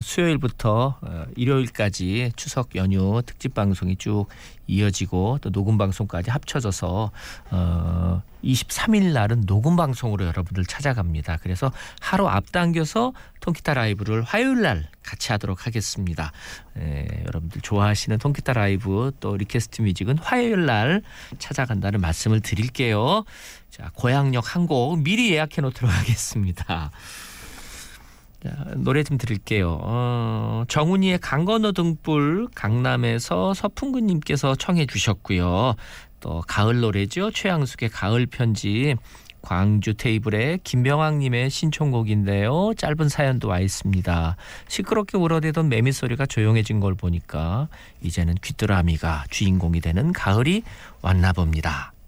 수요일부터 일요일까지 추석 연휴 특집 방송이 쭉 이어지고 또 녹음 방송까지 합쳐져서 23일 날은 녹음 방송으로 여러분들 찾아갑니다. 그래서 하루 앞당겨서 통기타 라이브를 화요일 날 같이 하도록 하겠습니다. 여러분들 좋아하시는 통기타 라이브 또 리퀘스트 뮤직은 화요일 날 찾아간다는 말씀을 드릴게요. 자, 고향역 한 곡 미리 예약해 놓도록 하겠습니다. 자, 노래 좀 드릴게요. 정훈이의 강 건너 등불 강남에서 서풍근님께서 청해 주셨고요. 또 가을 노래죠. 최양숙의 가을 편지 광주 테이블의 김명학님의 신청곡인데요. 짧은 사연도 와 있습니다. 시끄럽게 울어대던 매미 소리가 조용해진 걸 보니까 이제는 귀뚜라미가 주인공이 되는 가을이 왔나 봅니다.